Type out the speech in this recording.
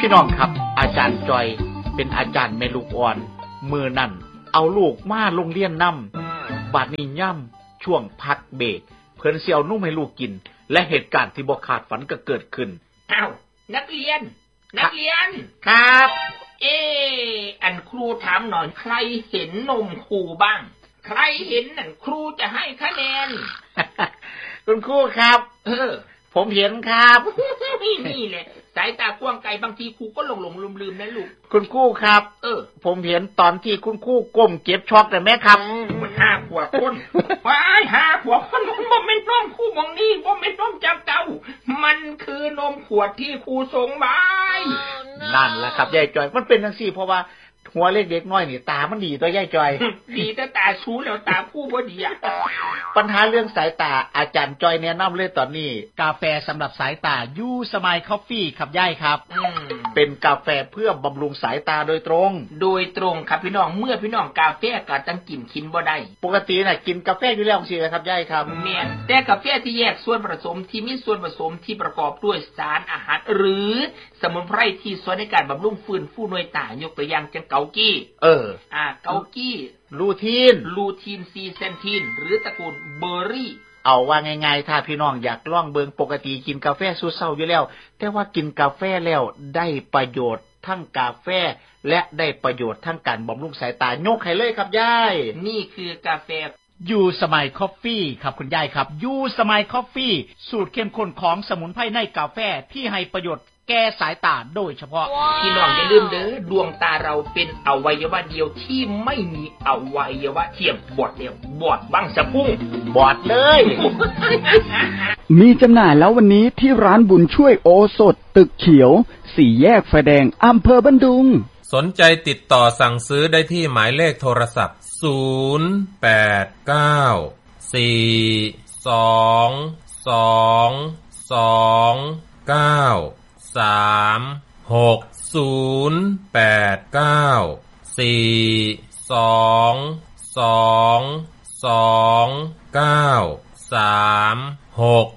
พี่น้องครับอาจารย์จอยเป็นอาจารย์แม่ลูกอ่อนมือนั่นเอาลูกมาโรงเรียนนำบัดนี้ย่ำช่วงพักเบรกเพิ่นสิเอานุ่มให้ลูกกินและเหตุการณ์ที่บ่คาดฝันก็เกิดขึ้นอ้าวนักเรียนครับอันครูถามหน่อยใครเห็นนมครูบ้างใครเห็นนั่นครูจะให้คะแนนคุณครูครับผมเห็นครับนี่แหละสายตากว้างไกลบางทีครูก็หลงลืมนะลูกคุณครูครับผมเห็นตอนที่คุณครูก้มเก็บช็อกแต่แม่ครับมัน5 ขวบคนว้าย5 ขวบคนมันบ่แม่นนมครูมองนี่บ่แม่นนมจับเก่ามันคือนมขวดที่ครูส่งมานั่นแหละครับยายจอยมันเป็นจังซี่เพราะว่าหัวเล็กเด็กน้อยนี่ตามันดีตัวยายจอยดีแต่ตาชูแล้วตาคู่บ่ดีอ่ะปัญหาเรื่องสายตาอาจารย์จอยแนะนำเลยตอนนี้กาแฟสำหรับสายตายูสมายคอฟฟี่ครับยายครับเป็นกาแฟเพื่อบำรุงสายตาโดยตรงครับพี่น้องเมื่อพี่น้องกาแฟก็ต้องกินบ่ได้ปกติน่ะกินกาแฟอยู่แล้วสิครับยายครับแม่นแต่กาแฟที่แยกส่วนผสมที่มีส่วนผสมที่ประกอบด้วยสารอาหารหรือสมุนไพรที่ช่วยในการบำรุงฟื้นฟูหน่วยตายกตัวอย่างเช่นเกากี้เกากี้ลูทีนซีเซนทีนหรือตระกูลเบอร์รี่เอาว่าง่ายๆถ้าพี่น้องอยากลองเบิงปกติกินกาแฟสูตรเช้าอยู่แล้วแต่ว่ากินกาแฟแล้วได้ประโยชน์ทั้งกาแฟและได้ประโยชน์ทั้งการบำรุงสายตายกให้เลยครับยายนี่คือกาแฟยูสมายคอฟฟี่ครับคุณยายครับยูสมายคอฟฟี่สูตรเข้มข้นของสมุนไพรในกาแฟที่ให้ประโยชน์แก้สายตาโดยเฉพาะพี่น้องอย่าลืมเด้อดวงตาเราเป็นอวัยวะเดียวที่ไม่มีอวัยวะเทียมบอดเดียวบอดบังสะพุ่งบอดเลยมีจำหน่ายแล้ววันนี้ที่ร้านบุญช่วยโอสถตึกเขียว4 แยกไฟแดงอำเภอบันดุงสนใจติดต่อสั่งซื้อได้ที่หมายเลขโทรศัพท์0892222936